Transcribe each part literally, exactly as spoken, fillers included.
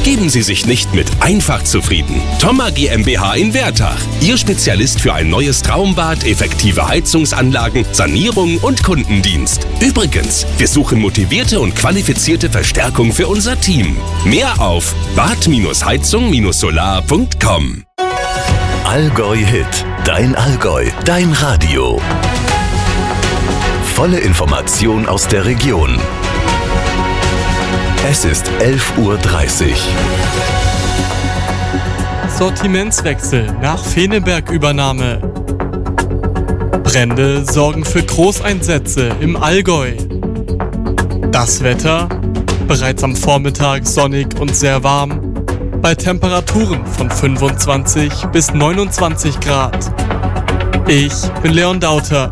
Geben Sie sich nicht mit einfach zufrieden. Thoma GmbH in Wertach. Ihr Spezialist für ein neues Traumbad, effektive Heizungsanlagen, Sanierung und Kundendienst. Übrigens, wir suchen motivierte und qualifizierte Verstärkung für unser Team. Mehr auf bad heizung solar punkt com. Allgäu Hit. Dein Allgäu. Dein Radio. Volle Information aus der Region. Es ist elf Uhr dreißig. Sortimentswechsel nach Feneberg-Übernahme. Brände sorgen für Großeinsätze im Allgäu. Das Wetter? Bereits am Vormittag sonnig und sehr warm. Bei Temperaturen von fünfundzwanzig bis neunundzwanzig Grad. Ich bin Leon Dauter.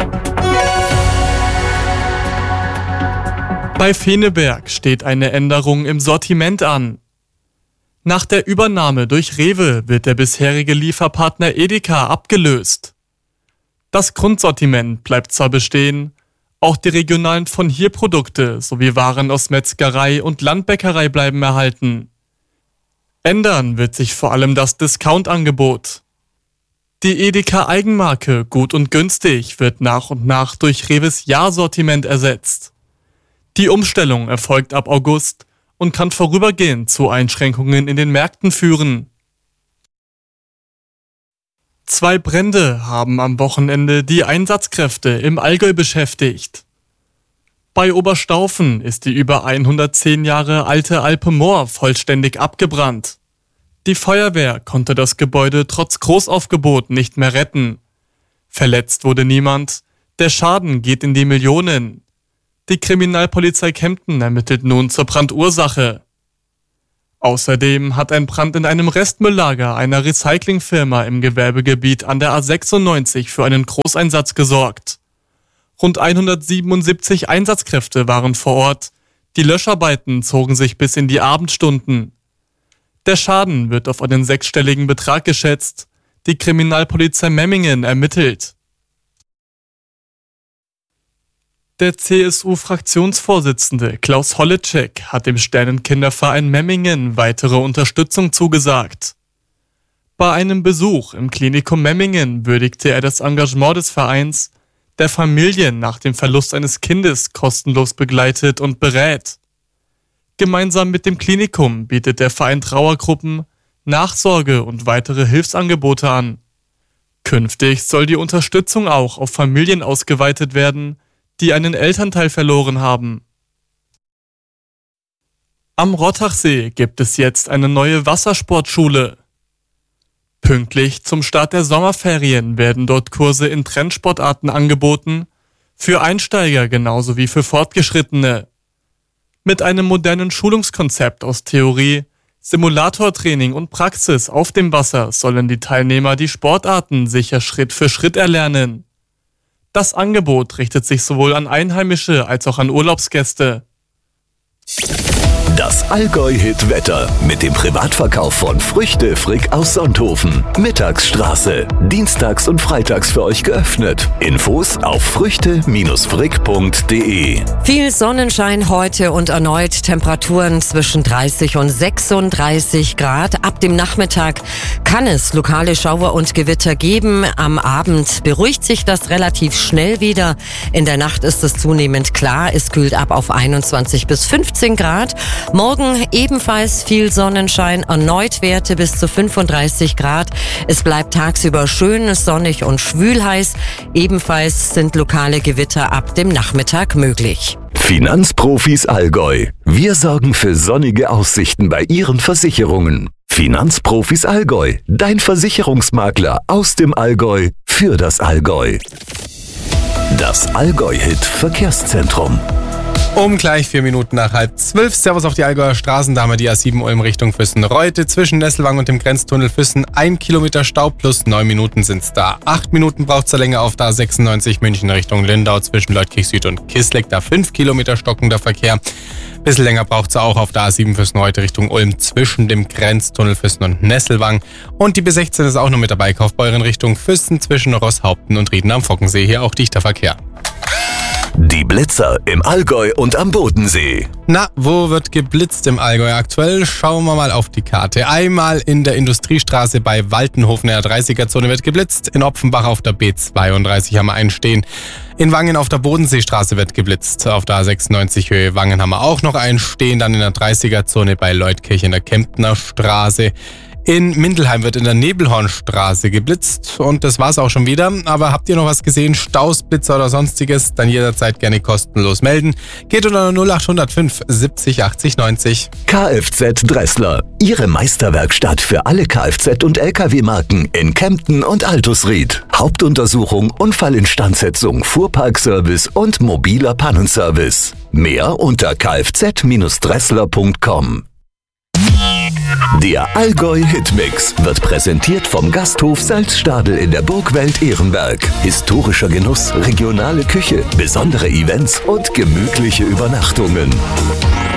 Bei Feneberg steht eine Änderung im Sortiment an. Nach der Übernahme durch Rewe wird der bisherige Lieferpartner Edeka abgelöst. Das Grundsortiment bleibt zwar bestehen, auch die regionalen von hier Produkte sowie Waren aus Metzgerei und Landbäckerei bleiben erhalten. Ändern wird sich vor allem das Discount-Angebot. Die Edeka-Eigenmarke Gut und Günstig wird nach und nach durch Rewes Jahrsortiment ersetzt. Die Umstellung erfolgt ab August und kann vorübergehend zu Einschränkungen in den Märkten führen. Zwei Brände haben am Wochenende die Einsatzkräfte im Allgäu beschäftigt. Bei Oberstaufen ist die über hundertzehn Jahre alte Alpe Moor vollständig abgebrannt. Die Feuerwehr konnte das Gebäude trotz Großaufgebot nicht mehr retten. Verletzt wurde niemand, der Schaden geht in die Millionen. Die Kriminalpolizei Kempten ermittelt nun zur Brandursache. Außerdem hat ein Brand in einem Restmülllager einer Recyclingfirma im Gewerbegebiet an der A sechsundneunzig für einen Großeinsatz gesorgt. Rund hundertsiebenundsiebzig Einsatzkräfte waren vor Ort. Die Löscharbeiten zogen sich bis in die Abendstunden. Der Schaden wird auf einen sechsstelligen Betrag geschätzt. Die Kriminalpolizei Memmingen ermittelt. Der C S U-Fraktionsvorsitzende Klaus Holleczek hat dem Sternenkinderverein Memmingen weitere Unterstützung zugesagt. Bei einem Besuch im Klinikum Memmingen würdigte er das Engagement des Vereins, der Familien nach dem Verlust eines Kindes kostenlos begleitet und berät. Gemeinsam mit dem Klinikum bietet der Verein Trauergruppen, Nachsorge und weitere Hilfsangebote an. Künftig soll die Unterstützung auch auf Familien ausgeweitet werden, die einen Elternteil verloren haben. Am Rottachsee gibt es jetzt eine neue Wassersportschule. Pünktlich zum Start der Sommerferien werden dort Kurse in Trendsportarten angeboten, für Einsteiger genauso wie für Fortgeschrittene. Mit einem modernen Schulungskonzept aus Theorie, Simulatortraining und Praxis auf dem Wasser sollen die Teilnehmer die Sportarten sicher Schritt für Schritt erlernen. Das Angebot richtet sich sowohl an Einheimische als auch an Urlaubsgäste. Das Allgäu-Hit-Wetter mit dem Privatverkauf von Früchte Frick aus Sonthofen. Mittagsstraße. Dienstags und freitags für euch geöffnet. Infos auf früchte frick punkt de. Viel Sonnenschein heute und erneut Temperaturen zwischen dreißig und sechsunddreißig Grad. Ab dem Nachmittag kann es lokale Schauer und Gewitter geben. Am Abend beruhigt sich das relativ schnell wieder. In der Nacht ist es zunehmend klar. Es kühlt ab auf einundzwanzig bis fünfzehn Grad. Morgen ebenfalls viel Sonnenschein, erneut Werte bis zu fünfunddreißig Grad. Es bleibt tagsüber schön, sonnig und schwül heiß. Ebenfalls sind lokale Gewitter ab dem Nachmittag möglich. Finanzprofis Allgäu. Wir sorgen für sonnige Aussichten bei Ihren Versicherungen. Finanzprofis Allgäu. Dein Versicherungsmakler aus dem Allgäu für das Allgäu. Das Allgäu-Hit Verkehrszentrum. Um gleich vier Minuten nach halb zwölf. Servus auf die Allgäuer Straßen. Da haben wir die A sieben Ulm Richtung Füssen-Reute. Zwischen Nesselwang und dem Grenztunnel Füssen ein Kilometer Stau plus neun Minuten sind's da. Acht Minuten braucht's da länger auf der A sechsundneunzig München Richtung Lindau zwischen Leutkirch Süd und Kisleck. Da fünf Kilometer stockender Verkehr. Bisschen länger braucht's auch auf der A sieben Füssen-Reute Richtung Ulm zwischen dem Grenztunnel Füssen und Nesselwang. Und die B sechzehn ist auch noch mit dabei. Kaufbeuren Richtung Füssen zwischen Rosshaupten und Rieden am Fockensee. Hier auch dichter Verkehr. Die Blitzer im Allgäu und am Bodensee. Na, wo wird geblitzt im Allgäu aktuell? Schauen wir mal auf die Karte. Einmal in der Industriestraße bei Waltenhofen in der dreißiger-Zone wird geblitzt. In Opfenbach auf der B zweiunddreißig haben wir einen stehen. In Wangen auf der Bodenseestraße wird geblitzt. Auf der A sechsundneunzig Höhe Wangen haben wir auch noch einen stehen. Dann in der dreißiger-Zone bei Leutkirch in der Kemptner Straße. In Mindelheim wird in der Nebelhornstraße geblitzt und das war's auch schon wieder. Aber habt ihr noch was gesehen? Staus, Blitzer oder sonstiges? Dann jederzeit gerne kostenlos melden. Geht unter null acht null fünf siebzig achtzig neunzig. Kfz Dressler, Ihre Meisterwerkstatt für alle Kfz- und L K W-Marken in Kempten und Altusried. Hauptuntersuchung, Unfallinstandsetzung, Fuhrparkservice und mobiler Pannenservice. Mehr unter kfz Dressler punkt com. Der Allgäu-Hitmix wird präsentiert vom Gasthof Salzstadel in der Burgwelt Ehrenberg. Historischer Genuss, regionale Küche, besondere Events und gemütliche Übernachtungen.